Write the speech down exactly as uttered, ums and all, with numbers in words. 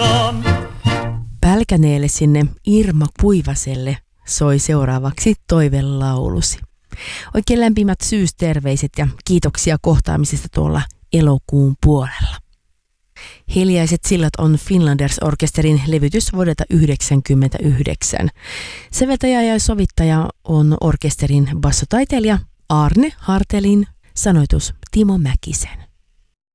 vastaan. Pälkäneelle sinne Irma Kuivaselle soi seuraavaksi toivelaulusi. Oikein lämpimät syysterveiset ja kiitoksia kohtaamisesta tuolla elokuun puolella. Hiljaiset sillat on Finlanders-orkesterin levytys vuodelta yhdeksänkymmentäyhdeksän. Säveltäjä ja sovittaja on orkesterin bassotaiteilija Arne Hartelin, sanoitus Timo Mäkisen.